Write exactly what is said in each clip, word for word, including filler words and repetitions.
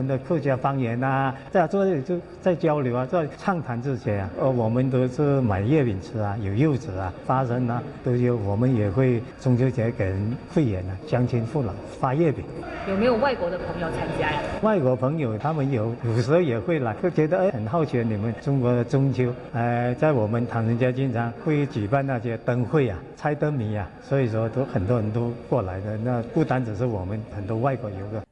们的客家方言啊，在这里就在交流啊，在畅谈这些啊。呃，我们都是买月饼吃啊，有柚子啊、花生啊都有。我们也会中秋节给人会员啊、乡亲父老发月饼。 有没有外国的朋友参加呀？ 外国朋友他们有，有时候也会来，就觉得哎很好奇你们中国的中秋。呃，在我们唐人街经常会举办那些灯会啊、猜灯谜啊，所以说都很多人都过来的。那不单只是我们，很多外国游客。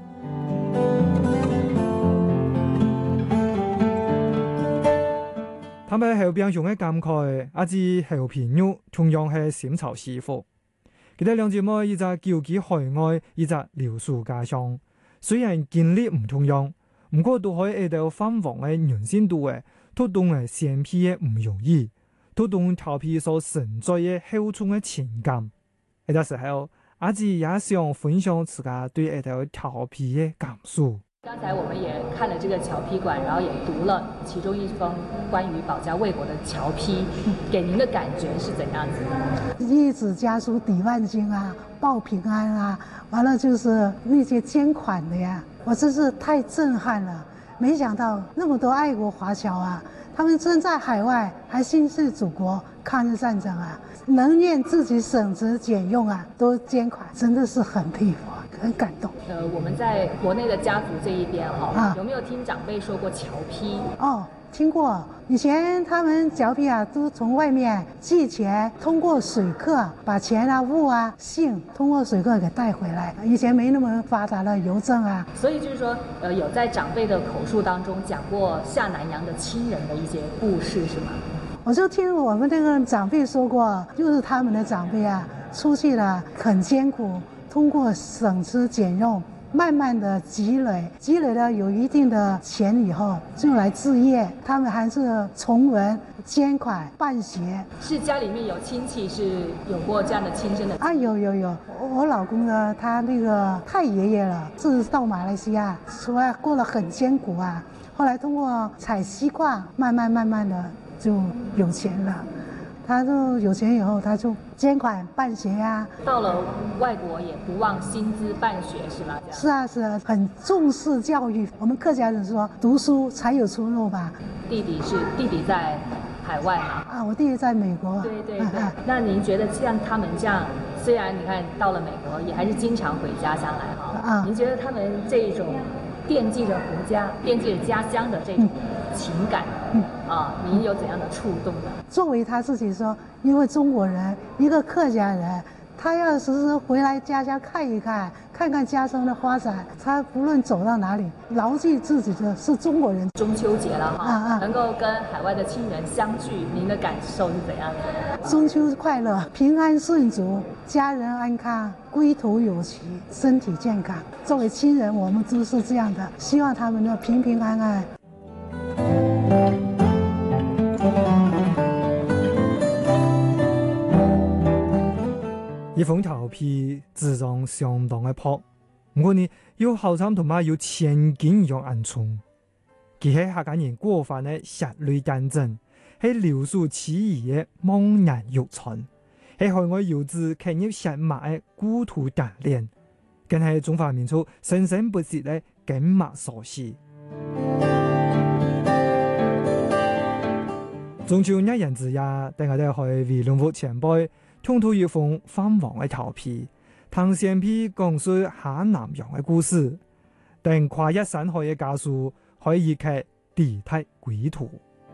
他們後邊用嘅感慨，阿至後片肉同樣係鮮炒師傅。佢哋兩姊妹一隻僑居海外，一隻留宿家鄉。雖然經歷唔同樣，唔過都可以到翻房嘅人生度嘅，推動嘅成批嘅唔容易，推動調皮所承載嘅厚重嘅情感。呢個時候，阿至也想分享自家對呢條調皮嘅感受。 剛才我們也看了這個僑批館，然後也讀了其中一封關於保家衛國的僑批，給您的感覺是怎樣子的？ 一紙家書抵萬金啊，報平安啊，完了就是那些捐款的呀，我真是太震撼了！沒想到那麼多愛國華僑啊，他們身在海外還心繫祖國，抗日戰爭啊，能願自己省吃儉用啊，都捐款，真的是很佩服。很感動。 呃，我們在國內的家族這一邊哈、哦啊，有沒有聽長輩說過僑批？ 哦，聽過。以前他們僑批啊，都從外面寄錢，通過水客把錢啊、物啊、信通過水客給帶回來。以前沒那麼發達的郵政啊， 所以就是說，呃，有在長輩的口述當中講過下南洋的親人的一些故事，是嗎？ 我就聽我們那個長輩說過，就是他們的長輩啊，出去了很艱苦。通過省吃儉用，慢慢的積累，積累了有一定的錢以後，就來置業。他們還是從文、捐款、辦學。 是家裡面有親戚是有過這樣的親身的啊？有有有，我老公呢，他那個太爺爺了，是到馬來西亞，出來過了很艱苦啊。後來通過採西瓜，慢慢慢慢的就有錢了。他就有錢以後，他就捐款辦學呀。 到了外國也不忘薪資辦學，是嗎？ 是啊，是啊，很重視教育。我們客家人說，讀書才有出路吧。 弟弟是弟弟在海外嘛？ 啊，我弟弟在美國。 對對對。啊、那您覺得像他們這樣，雖然你看到了美國，也還是經常回家鄉來哈。啊。您覺得他們這種惦記着國家、惦記着家鄉的這種情感，嗯，啊，您有怎樣的觸動呢？ 作為他自己說，因為中國人，一個客家人，他要時時回來家鄉看一看，看看家鄉的發展，他不論走到哪裡，牢記自己的是中國人。 中秋節了哈， 啊啊， 能夠跟海外的親人相聚，您的感受是怎樣的？ 中秋快樂，平安順足，家人安康，歸途有期，身體健康。作為親人，我們都是這樣的，希望他們的平平安安。一封調皮自裝相當嘅朴，唔過呢要後生同埋要千金樣暗衝，佢係客家人過分嘅血淚戰爭，係留宿起義嘅茫然欲穿，係海外遊子騎入血脈嘅故土鍛煉，更係中華民族生生不息嘅緊密鎖匙。中秋一人之夜，等我哋去為龍福前輩通途一封翻王嘅調皮，唐先批講述下南洋嘅故事，等跨越山海嘅家書可以劇地態歸途。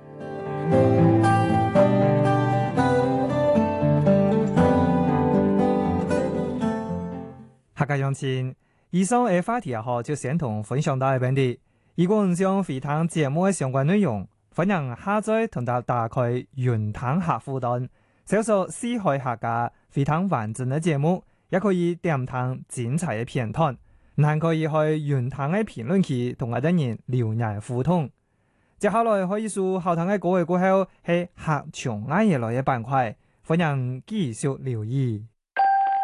客家鄉親，以上嘅話題後就先同分享到呢邊啲。如果唔想回聽節目嘅相關內容，歡迎下載同到打開雲談客戶端，搜索四海客家非常完整嘅節目，也可以點聽精彩嘅片段，還可以去雲談嘅評論區同我哋人留言互動。接下來可以數後談嘅各位過後係客場啱嘢來嘅板塊，歡迎繼續留意。